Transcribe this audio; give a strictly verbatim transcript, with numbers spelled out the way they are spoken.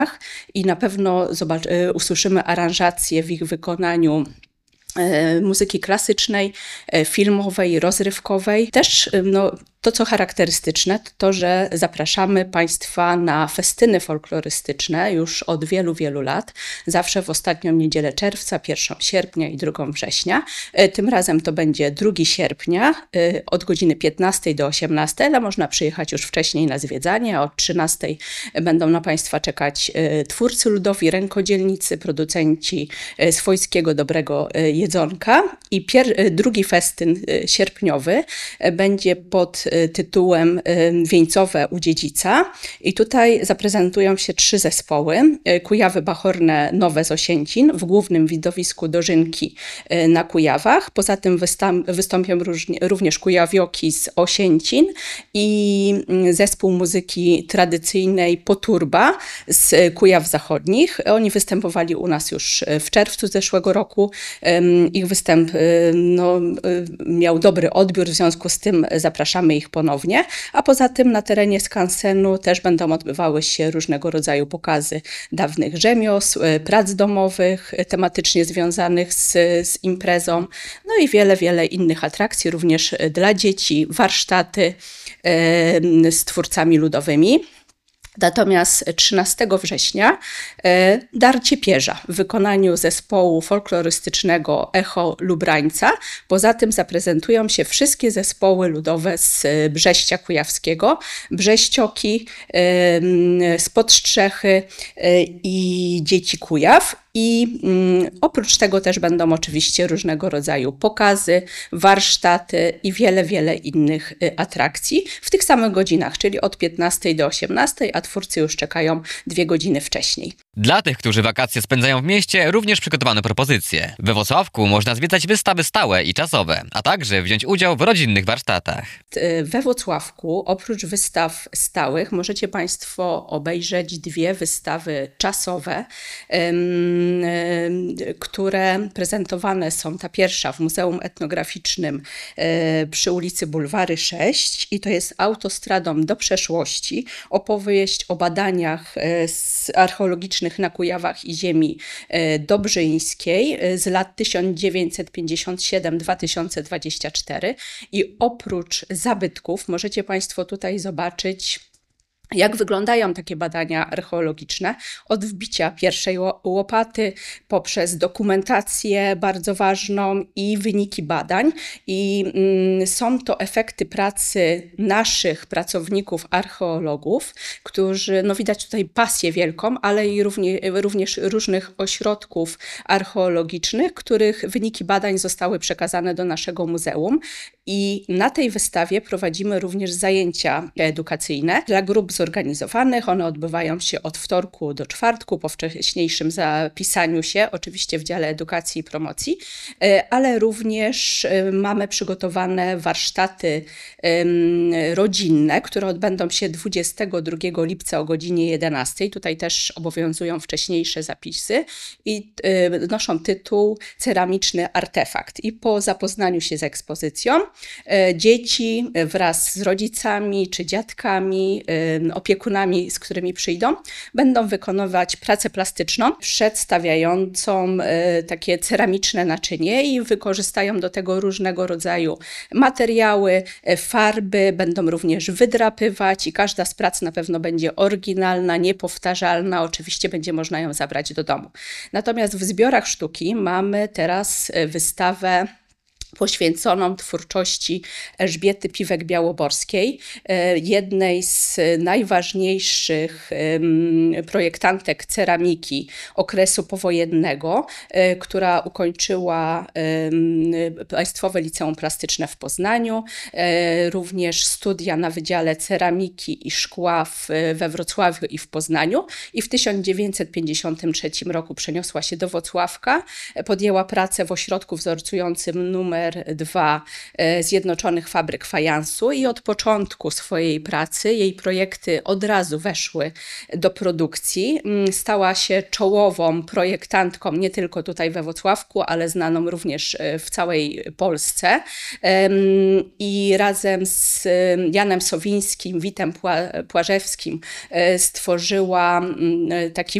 i na pewno zobac- usłyszymy aranżacje w ich wykonaniu muzyki klasycznej, filmowej, rozrywkowej. Też no, to, co charakterystyczne, to to, że zapraszamy Państwa na festyny folklorystyczne już od wielu, wielu lat. Zawsze w ostatnią niedzielę czerwca, pierwszą sierpnia i drugą września. Tym razem to będzie drugiego sierpnia od godziny piętnastej do osiemnastej, ale można przyjechać już wcześniej na zwiedzanie. Od trzynastej będą na Państwa czekać twórcy ludowi, rękodzielnicy, producenci swojskiego dobrego jedzonka. I pier- drugi festyn sierpniowy będzie pod tytułem Wieńcowe u Dziedzica. I tutaj zaprezentują się trzy zespoły. Kujawy Bachorne Nowe z Osięcin w głównym widowisku Dożynki na Kujawach. Poza tym wystąp- wystąpią różnie, również Kujawioki z Osięcin i zespół muzyki tradycyjnej Poturba z Kujaw Zachodnich. Oni występowali u nas już w czerwcu zeszłego roku. Ich występ no, miał dobry odbiór, w związku z tym zapraszamy ich ponownie. A poza tym na terenie skansenu też będą odbywały się różnego rodzaju pokazy dawnych rzemiosł, prac domowych, tematycznie związanych z, z imprezą, no i wiele, wiele innych atrakcji, również dla dzieci, warsztaty e, z twórcami ludowymi. Natomiast trzynastego września e, Darcie Pierza w wykonaniu zespołu folklorystycznego Echo Lubrańca. Poza tym zaprezentują się wszystkie zespoły ludowe z Brześcia Kujawskiego, Brześcioki, e, spod Strzechy e, i Dzieci Kujaw. I mm, oprócz tego też będą oczywiście różnego rodzaju pokazy, warsztaty i wiele, wiele innych y, atrakcji w tych samych godzinach, czyli od piętnastej do osiemnastej, a twórcy już czekają dwie godziny wcześniej. Dla tych, którzy wakacje spędzają w mieście, również przygotowano propozycje. We Włocławku można zwiedzać wystawy stałe i czasowe, a także wziąć udział w rodzinnych warsztatach. We Włocławku oprócz wystaw stałych możecie Państwo obejrzeć dwie wystawy czasowe, ym, które prezentowane są. Ta pierwsza w Muzeum Etnograficznym y, przy ulicy Bulwary sześć i to jest Autostradą do przeszłości. Opowieść o badaniach y, archeologicznych na Kujawach i ziemi y, dobrzyńskiej y, z lat tysiąc dziewięćset pięćdziesiąt siedem do dwa tysiące dwudziestego czwartego. I oprócz zabytków możecie Państwo tutaj zobaczyć, jak wyglądają takie badania archeologiczne od wbicia pierwszej łopaty poprzez dokumentację bardzo ważną i wyniki badań. I mm, są to efekty pracy naszych pracowników archeologów, którzy, no widać tutaj pasję wielką, ale i równie, również różnych ośrodków archeologicznych, których wyniki badań zostały przekazane do naszego muzeum. I na tej wystawie prowadzimy również zajęcia edukacyjne dla grup zorganizowanych. One odbywają się od wtorku do czwartku po wcześniejszym zapisaniu się, oczywiście w dziale edukacji i promocji, ale również mamy przygotowane warsztaty rodzinne, które odbędą się dwudziestego drugiego lipca o godzinie jedenastej. Tutaj też obowiązują wcześniejsze zapisy i noszą tytuł Ceramiczny artefakt. I po zapoznaniu się z ekspozycją dzieci wraz z rodzicami czy dziadkami, opiekunami, z którymi przyjdą, będą wykonywać pracę plastyczną przedstawiającą takie ceramiczne naczynie i wykorzystają do tego różnego rodzaju materiały, farby, będą również wydrapywać i każda z prac na pewno będzie oryginalna, niepowtarzalna. Oczywiście będzie można ją zabrać do domu. Natomiast w zbiorach sztuki mamy teraz wystawę poświęconą twórczości Elżbiety Piwek-Białoborskiej, jednej z najważniejszych projektantek ceramiki okresu powojennego, która ukończyła Państwowe Liceum Plastyczne w Poznaniu, również studia na Wydziale Ceramiki i Szkła w, we Wrocławiu i w Poznaniu i w tysiąc dziewięćset pięćdziesiątym trzecim roku przeniosła się do Włocławka, podjęła pracę w ośrodku wzorcującym numer numer dwa Zjednoczonych Fabryk Fajansu i od początku swojej pracy jej projekty od razu weszły do produkcji. Stała się czołową projektantką nie tylko tutaj we Włocławku, ale znaną również w całej Polsce. I razem z Janem Sowińskim, Witem Płażewskim stworzyła taki